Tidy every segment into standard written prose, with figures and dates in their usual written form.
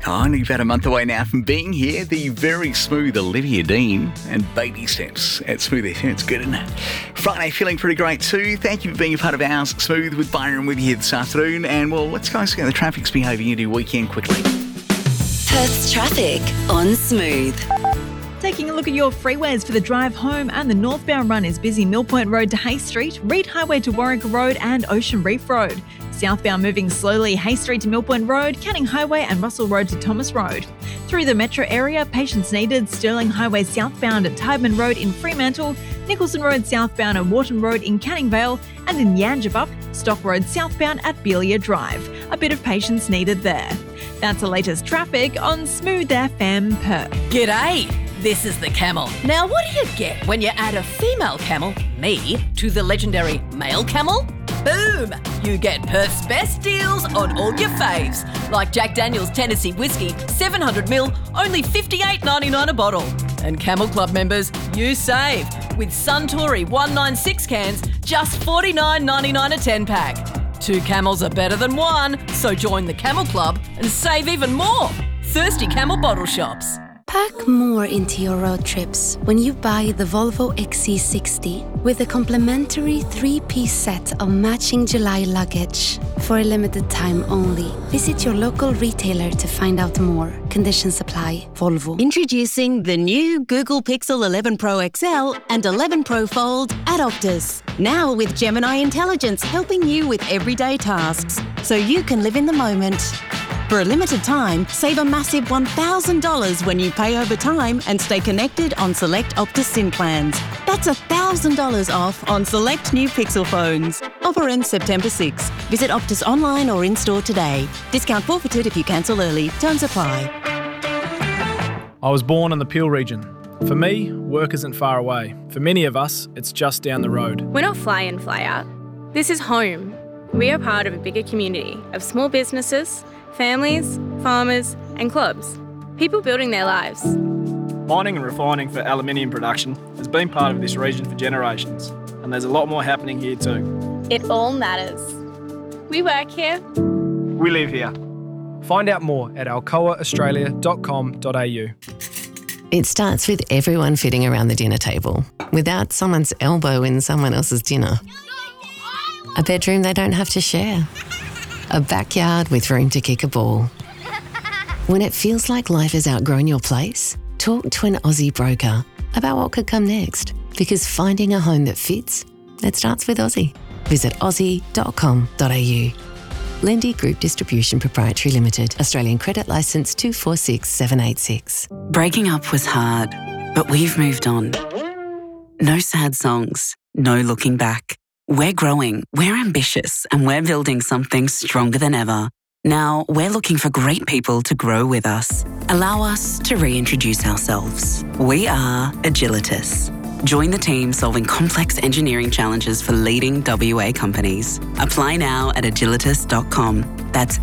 Only about a month away now from being here, the very smooth Olivia Dean and Baby Steps at Smooth FM. It's good, isn't it? Friday, feeling pretty great too. Thank you for being a part of ours. Smooth with Byron with you here this afternoon. And well, let's go see how the traffic's behaving into your weekend quickly. Perth's traffic on Smooth. Taking a look at your freeways for the drive home, and the northbound run is busy Mill Point Road to Hay Street, Reed Highway to Warwick Road and Ocean Reef Road. Southbound moving slowly Hay Street to Mill Point Road, Canning Highway and Russell Road to Thomas Road. Through the metro area, patience needed, Stirling Highway southbound at Tydeman Road in Fremantle, Nicholson Road southbound at Wharton Road in Canning Vale, and in Yangebup, Stock Road southbound at Belia Drive. A bit of patience needed there. That's the latest traffic on Smooth FM Perth. G'day! This is the Camel. Now, what do you get when you add a female camel, me, to the legendary male camel? Boom! You get Perth's best deals on all your faves, like Jack Daniel's Tennessee Whiskey, 700ml, only $58.99 a bottle. And Camel Club members, you save with Suntory 196 cans, just $49.99 a 10-pack. 2 camels are better than 1, so join the Camel Club and save even more. Thirsty Camel bottle shops. Pack more into your road trips when you buy the Volvo XC60 with a complimentary 3-piece set of matching July luggage. For a limited time only. Visit your local retailer to find out more. Conditions apply. Volvo. Introducing the new Google Pixel 11 Pro XL and 11 Pro Fold at Optus. Now with Gemini Intelligence helping you with everyday tasks, so you can live in the moment. For a limited time, save a massive $1,000 when you pay over time and stay connected on select Optus SIM plans. That's $1,000 off on select new Pixel phones. Offer ends September 6. Visit Optus online or in-store today. Discount forfeited if you cancel early. Terms apply. I was born in the Peel region. For me, work isn't far away. For many of us, it's just down the road. We're not fly in, fly out. This is home. We are part of a bigger community of small businesses, families, farmers and clubs. People building their lives. Mining and refining for aluminium production has been part of this region for generations, and there's a lot more happening here too. It all matters. We work here. We live here. Find out more at alcoaaustralia.com.au. It starts with everyone fitting around the dinner table, without someone's elbow in someone else's dinner. A bedroom they don't have to share. A backyard with room to kick a ball. When it feels like life has outgrown your place, talk to an Aussie broker about what could come next. Because finding a home that fits, it starts with Aussie. Visit aussie.com.au. Lendy Group Distribution Proprietary Limited. Australian Credit Licence 246786. Breaking up was hard, but we've moved on. No sad songs, no looking back. We're growing, we're ambitious, and we're building something stronger than ever. Now, we're looking for great people to grow with us. Allow us to reintroduce ourselves. We are Agilitas. Join the team solving complex engineering challenges for leading WA companies. Apply now at agilitas.com. That's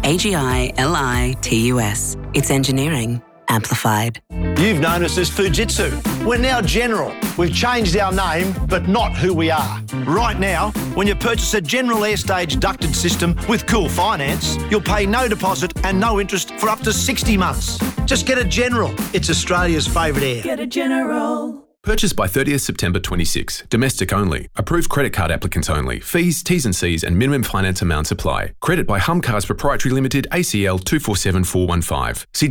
AGILITUS. It's engineering amplified. You've known us as Fujitsu. We're now General. We've changed our name, but not who we are. Right now, when you purchase a General Airstage ducted system with Cool Finance, you'll pay no deposit and no interest for up to 60 months. Just get a General. It's Australia's favourite air. Get a General. Purchased by 30th September 26. Domestic only. Approved credit card applicants only. Fees, T's and C's and minimum finance amounts apply. Credit by Humcars Proprietary Limited, ACL 247415. See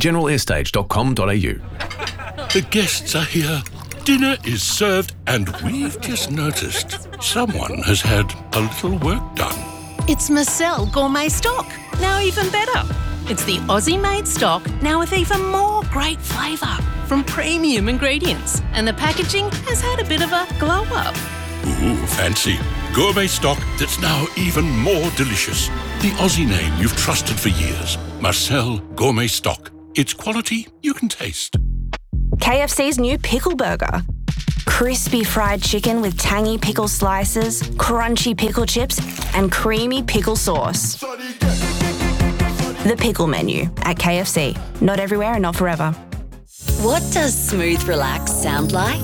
generalairStage.com.au. The guests are here. Dinner is served and we've just noticed someone has had a little work done. It's Marcel Gourmet Stock, now even better. It's the Aussie-made stock, now with even more great flavour from premium ingredients. And the packaging has had a bit of a glow-up. Ooh, fancy. Gourmet stock that's now even more delicious. The Aussie name you've trusted for years. Marcel Gourmet Stock. It's quality you can taste. KFC's new pickle burger. Crispy fried chicken with tangy pickle slices, crunchy pickle chips, and creamy pickle sauce. The pickle menu at KFC. Not everywhere and not forever. What does Smooth Relax sound like?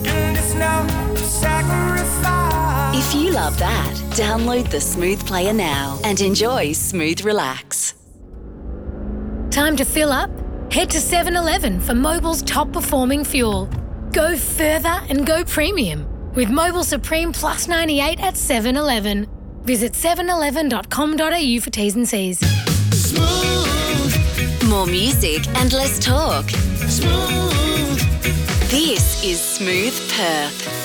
If you love that, download the Smooth Player now and enjoy Smooth Relax. Time to fill up Head to 7-Eleven for Mobil's top-performing fuel. Go further and go premium with Mobil Supreme Plus 98 at 7-Eleven. Visit 7eleven.com.au for T's and C's. Smooth. More music and less talk. Smooth. This is Smooth Perth.